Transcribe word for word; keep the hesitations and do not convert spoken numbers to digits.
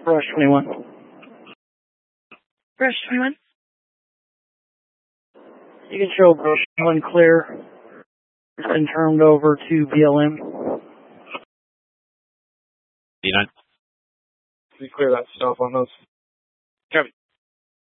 Brush twenty-one. Brush twenty-one. You can show Brush twenty-one clear. It's been turned over to B L M. D nine. Can you clear that stuff on those? Copy.